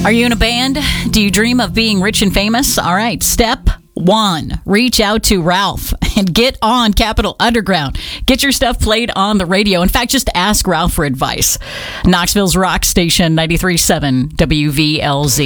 Are you in a band? Do you dream of being rich and famous? All right, step one, reach out to Ralph and get on Capitol Underground. Get your stuff played on the radio. In fact, just ask Ralph for advice. Knoxville's Rock Station 93.7 WVLZ.